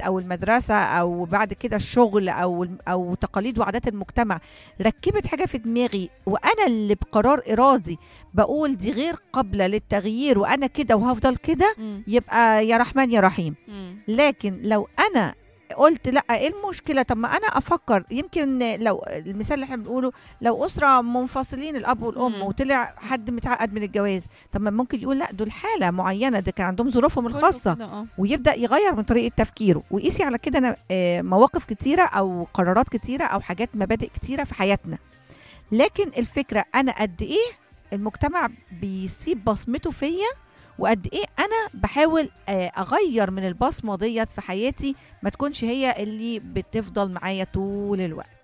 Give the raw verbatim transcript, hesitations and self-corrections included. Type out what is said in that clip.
او المدرسه او بعد كده الشغل او او تقاليد وعادات المجتمع ركبت حاجه في دماغي، وانا اللي بقرار ارادي بقول دي غير قابله للتغيير وانا كده وهفضل كده، مم. يبقى يا رحمن يا رحيم. مم. لكن لو انا قلت لا، ايه المشكله؟ طب ما انا افكر، يمكن لو المثال اللي احنا بنقوله لو اسره منفصلين الاب والام مم. وطلع حد متعقد من الجواز، طب ما ممكن يقول لا دول حاله معينه، ده كان عندهم ظروفهم كله الخاصه، كده، اه. ويبدا يغير من طريقه تفكيره. وقيسي على كده انا آه، مواقف كتيره او قرارات كتيره او حاجات مبادئ كتيره في حياتنا. لكن الفكره انا قد ايه المجتمع بيسيب بصمته فيا، وقد ايه انا بحاول آه، اغير من البصمه ديت في حياتي، ما تكونش هي اللي بتفضل معايا طول الوقت.